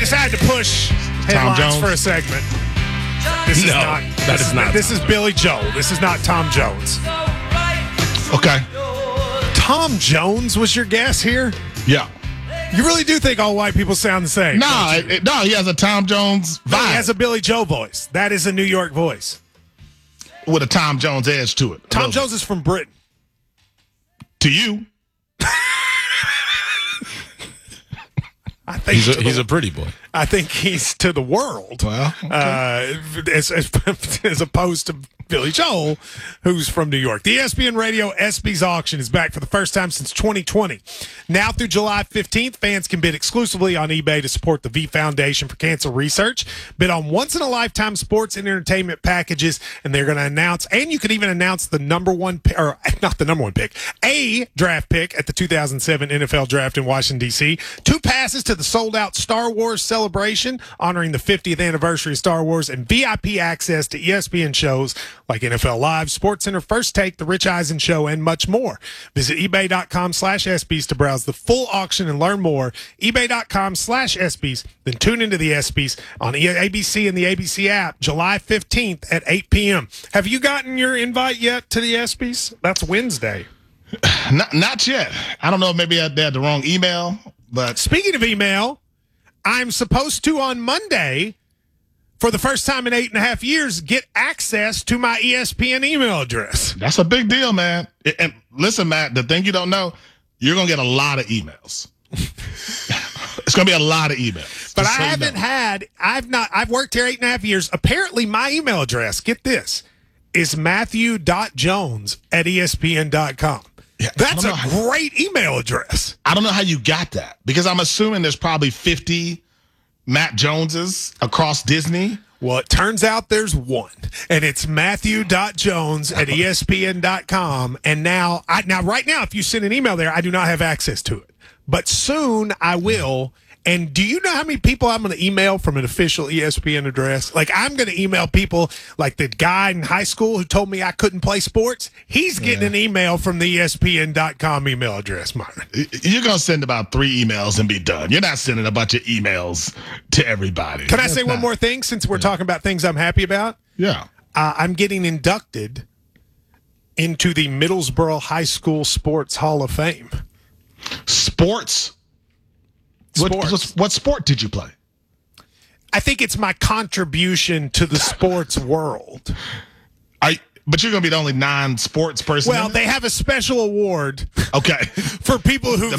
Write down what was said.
Decided to push headlines for a segment. This is not. This is Billy Joel. This is not Tom Jones. Okay. Tom Jones was your guess here? Yeah. You really do think all white people sound the same? No, he has a Tom Jones vibe. No, he has a Billy Joel voice. That is a New York voice. With a Tom Jones edge to it. Tom Jones is from Britain. To you. I think he's a pretty boy. I think he's to the world. Well, okay. As opposed to Billy Joel, who's from New York. The ESPN Radio ESPYs auction is back for the first time since 2020. Now through July 15th, fans can bid exclusively on eBay to support the V Foundation for Cancer Research. Bid on once-in-a-lifetime sports and entertainment packages, and they're going to announce, and you could even announce the number one pick, or not the number one pick, a draft pick at the 2007 NFL Draft in Washington, D.C. 2 passes to the sold-out Star Wars celebration honoring the 50th anniversary of Star Wars, and VIP access to ESPN shows like NFL Live, SportsCenter, First Take, The Rich Eisen Show, and much more. Visit ebay.com/ESPYs to browse the full auction and learn more. ebay.com/ESPYs. Then tune into the ESPYs on ABC and the ABC app July 15th at 8 p.m. Have you gotten your invite yet to the ESPYs? That's Wednesday. Not yet. I don't know if maybe they had the wrong email, but... Speaking of email, I'm supposed to on Monday, for the first time in 8.5 years, get access to my ESPN email address. That's a big deal, man. And listen, Matt, the thing you don't know, you're going to get a lot of emails. It's going to be a lot of emails. But I've worked here 8.5 years. Apparently, my email address, get this, is matthew.jones@espn.com. Yeah, that's a great email address. I don't know how you got that, because I'm assuming there's probably 50 Matt Joneses across Disney. Well, it turns out there's one, and it's matthew.jones@espn.com. And now, right now, if you send an email there, I do not have access to it. But soon I will. And do you know how many people I'm going to email from an official ESPN address? Like, I'm going to email people like the guy in high school who told me I couldn't play sports. He's getting an email from the ESPN.com email address, Myron. You're going to send about 3 emails and be done. You're not sending a bunch of emails to everybody. Can I say one more thing since we're talking about things I'm happy about? Yeah. I'm getting inducted into the Middlesboro High School Sports Hall of Fame. Sports? What sport did you play? I think it's my contribution to the sports world. But you're going to be the only non-sports person. Well, they have a special award. Okay. For people who